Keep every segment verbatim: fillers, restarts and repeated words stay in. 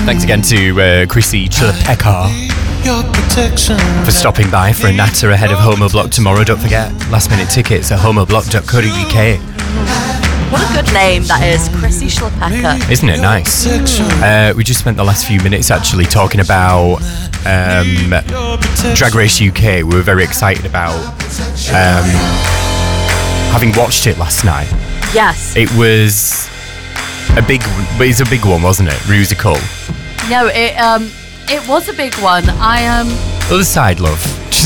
Thanks again to uh, Chrissy Chilapeka for stopping by for a natter ahead of Homo Block tomorrow. Don't forget, last minute tickets at homo block dot co dot uk. What a good name that is, Chrissy Chilapeka. Isn't it nice? Uh, we just spent the last few minutes actually talking about um, Drag Race U K. We were very excited about um, having watched it last night. Yes. It was a big, it's a big one, wasn't it? Musical. No, it um, it was a big one. I um. Other side, love.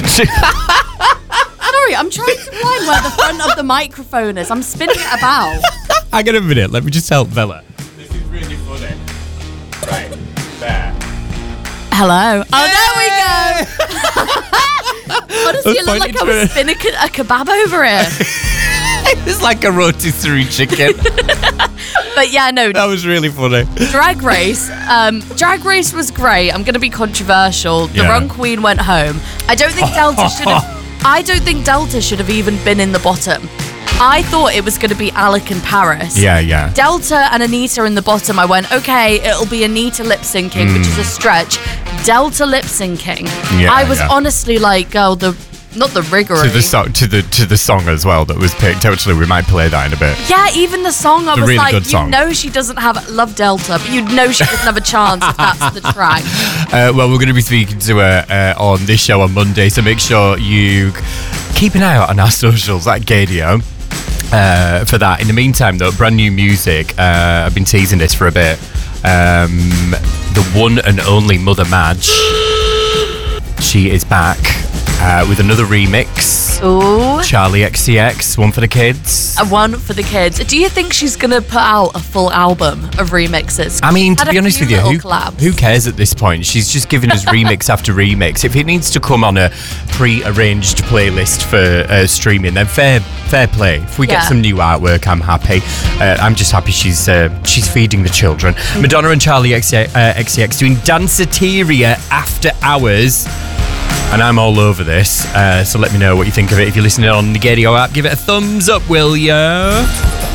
Sorry, I'm trying to find where the front of the microphone is. I'm spinning it about. Hang on a minute. Let me just help Bella. This is really funny. Right there. Hello. Oh, there we go. Honestly, it looked like I was spinning a kebab over here. It's like a rotisserie chicken. But yeah, no. That was really funny. Drag Race. Um, Drag Race was great. I'm going to be controversial. The Yeah. wrong queen went home. I don't think Delta should have. I don't think Delta should have even been in the bottom. I thought it was going to be Alec and Paris. Yeah, yeah. Delta and Anita in the bottom. I went, okay, it'll be Anita lip syncing, mm. which is a stretch. Delta lip syncing. Yeah, I was yeah. honestly like, girl, the not the rigor to the song to the to the song as well that was picked. Actually, we might play that in a bit. Yeah, even the song. I It's a was really like, good you song. know, she doesn't have love Delta, but you know she doesn't have a chance if that's the track. Uh, well, we're going to be speaking to her uh, on this show on Monday, so make sure you keep an eye out on our socials at Gadio uh, for that. In the meantime, though, brand new music. Uh, I've been teasing this for a bit. Um, the one and only Mother Madge. She is back uh, with another remix. Ooh. Charlie X C X, one for the kids. A one for the kids. Do you think she's going to put out a full album of remixes? I mean, to Had be a honest few with you, who, little collabs. who cares at this point? She's just giving us remix after remix. If it needs to come on a pre-arranged playlist for uh, streaming, then fair fair play. If we Yeah. get some new artwork, I'm happy. Uh, I'm just happy she's uh, she's feeding the children. Madonna and Charlie X C X doing Danceteria After Hours. And I'm all over this, uh, so let me know what you think of it. If you're listening on the Gadio app, give it a thumbs up, will ya?